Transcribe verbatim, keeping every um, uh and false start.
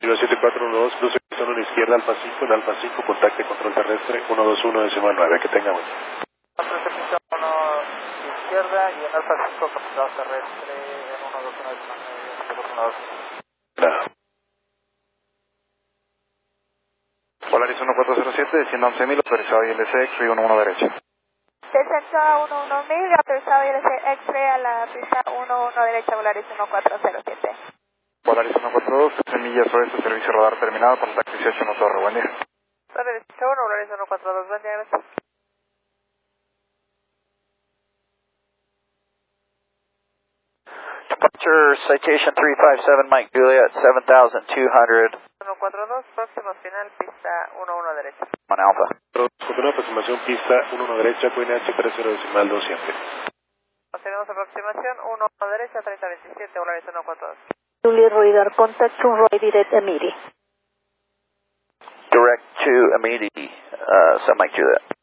siete cuatro uno dos, cruce zona a la izquierda, Alfa cinco, en Alfa cinco, contacte control terrestre, uno dos uno decimal nueve, que tengamos. Control terrestre uno izquierda y en Alfa cinco, control terrestre en uno dos uno decimal nueve, Nada. Polaris uno cuatro cero siete, desciende once mil, autorizado I L C, X-ray uno uno derecha. Descenso a uno uno mil, autorizado I L C X-ray a la pista uno uno derecha, Polaris uno cuatro cero siete. Polaris uno cuatro dos, trece millas oeste, servicio radar terminado, contacto dieciocho en torre, buen día. Torre dieciocho uno, Polaris uno cuatro dos, buen día, gracias. Departure citation three five seven, Mike Juliet, seven thousand two hundred. uno cuatro dos, próximo final, pista uno uno derecha. On Alpha. Continúa aproximación, pista uno uno derecha, Queen H tres cero decimal dos siempre. Seguimos aproximación, uno uno derecha, treinta veintisiete, Polaris uno cuatro dos. Juliet Radar, contact to Roy direct Amity. Direct to Amity, uh, so Mike Juliet.